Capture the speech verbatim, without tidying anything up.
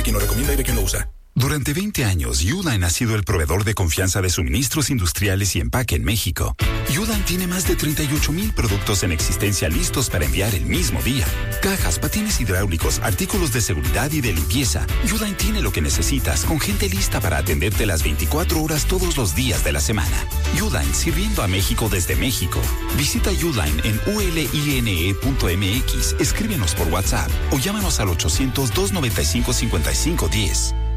Quien lo recomienda y de quien lo usa. Durante veinte años, Uline ha sido el proveedor de confianza de suministros industriales y empaque en México. Uline tiene más de treinta y ocho mil productos en existencia listos para enviar el mismo día. Cajas, patines hidráulicos, artículos de seguridad y de limpieza. Uline tiene lo que necesitas, con gente lista para atenderte las veinticuatro horas todos los días de la semana. Uline, sirviendo a México desde México. Visita Uline en u l i n e punto m x, escríbenos por WhatsApp o llámanos al ochocientos, dos noventa y cinco, cincuenta y cinco diez.